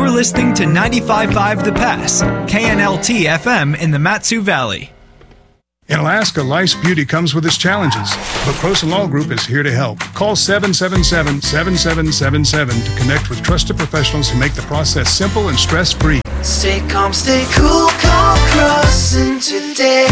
You're listening to 95.5 The Pass, KNLT FM in the Mat-Su Valley. In Alaska, life's beauty comes with its challenges, but Croson Law Group is here to help. Call 777-7777 to connect with trusted professionals who make the process simple and stress-free. Stay calm, stay cool, call Croson today.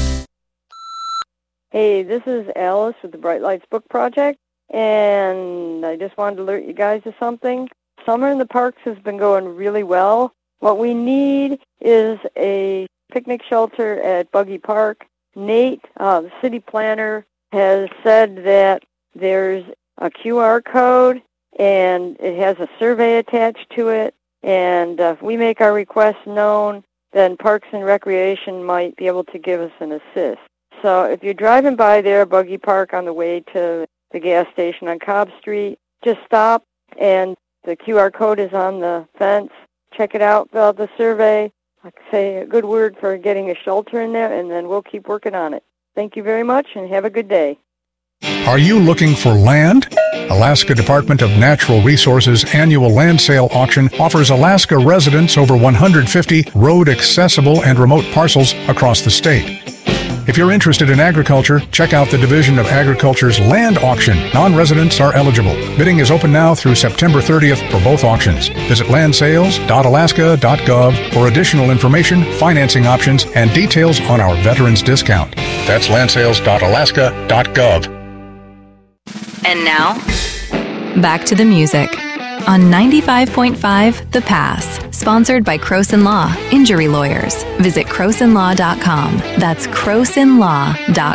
Hey, this is Alice with the Bright Lights Book Project, and I just wanted to alert you guys of something. Summer in the parks has been going really well. What we need is a picnic shelter at Buggy Park. Nate, the city planner, has said that there's a QR code and it has a survey attached to it, and if we make our request known, then Parks and Recreation might be able to give us an assist. So if you're driving by there, Buggy Park, on the way to the gas station on Cobb Street, just stop, and the QR code is on the fence. Check it out, fill out the survey. Like I say, a good word for getting a shelter in there, and then we'll keep working on it. Thank you very much, and have a good day. Are you looking for land? Alaska Department of Natural Resources annual land sale auction offers Alaska residents over 150 road-accessible and remote parcels across the state. If you're interested in agriculture, check out the Division of Agriculture's land auction. Non-residents are eligible. Bidding is open now through September 30th for both auctions. Visit landsales.alaska.gov for additional information, financing options, and details on our veterans discount. That's landsales.alaska.gov. And now, back to the music on 95.5 The Pass, sponsored by Croson Law, Injury Lawyers. Visit CrosonLaw.com. That's CrosonLaw.com.